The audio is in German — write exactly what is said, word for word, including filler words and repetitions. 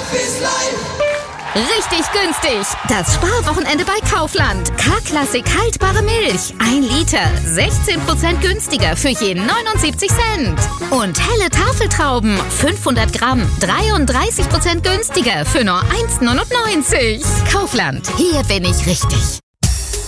Richtig günstig. Das Sparwochenende bei Kaufland. K-Klassik haltbare Milch. ein Liter. sechzehn Prozent günstiger für je neunundsiebzig Cent. Und helle Tafeltrauben. fünfhundert Gramm. dreiunddreißig Prozent günstiger für nur eins Komma neunundneunzig. Kaufland. Hier bin ich richtig.